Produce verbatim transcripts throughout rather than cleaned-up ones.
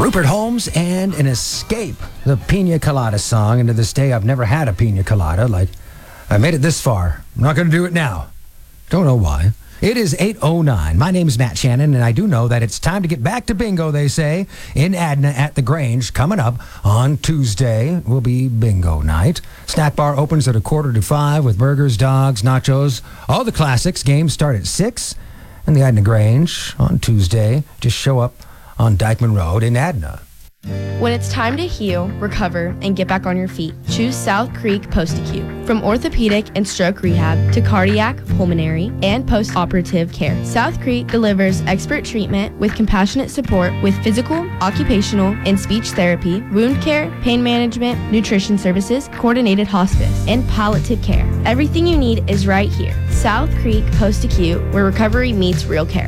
Rupert Holmes and an escape, the Pina Colada song. And to this day, I've never had a Pina Colada. Like, I made it this far. I'm not going to do it now. Don't know why. It is eight oh nine. My name is Matt Shannon, and I do know that it's time to get back to bingo, they say, in Adna at the Grange. Coming up on Tuesday will be bingo night. Snack bar opens at a quarter to five with burgers, dogs, nachos, all the classics. Games start at six. And the Adna Grange on Tuesday. Just show up on Dykeman Road in Adna. When it's time to heal, recover, and get back on your feet, choose South Creek Post-Acute. From orthopedic and stroke rehab to cardiac, pulmonary, and post-operative care, South Creek delivers expert treatment with compassionate support with physical, occupational, and speech therapy, wound care, pain management, nutrition services, coordinated hospice, and palliative care. Everything you need is right here. South Creek Post-Acute, where recovery meets real care.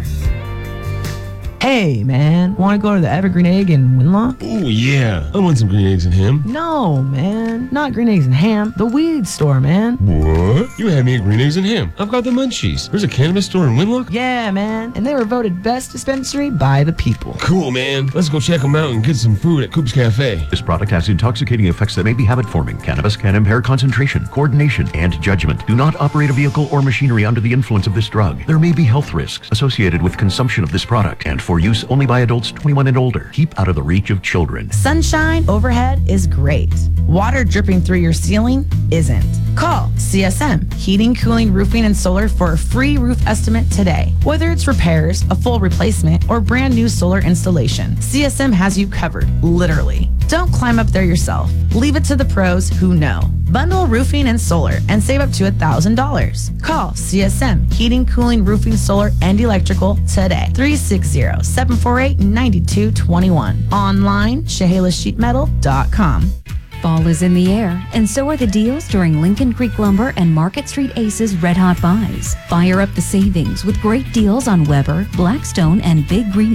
Hey, man, want to go to the Evergreen Egg in Winlock? Oh, yeah. I want some green eggs and ham. No, man, not green eggs and ham. The weed store, man. What? You had me at green eggs and ham. I've got the munchies. There's a cannabis store in Winlock? Yeah, man, and they were voted best dispensary by the people. Cool, man. Let's go check them out and get some food at Coop's Cafe. This product has intoxicating effects that may be habit-forming. Cannabis can impair concentration, coordination, and judgment. Do not operate a vehicle or machinery under the influence of this drug. There may be health risks associated with consumption of this product, and for use only by adults twenty-one and older. Keep out of the reach of children. Sunshine overhead is great. Water dripping through your ceiling isn't. Call C S M Heating, Cooling, Roofing, and Solar for a free roof estimate today. Whether it's repairs, a full replacement, or brand new solar installation, C S M has you covered, literally. Don't climb up there yourself. Leave it to the pros who know. Bundle roofing and solar and save up to one thousand dollars. Call C S M Heating, Cooling, Roofing, Solar, and Electrical today. three six zero, seven four eight, nine two two one. Online, Chehalis Sheet Metal dot com. Fall is in the air, and so are the deals during Lincoln Creek Lumber and Market Street Aces Red Hot Buys. Fire up the savings with great deals on Weber, Blackstone, and Big Green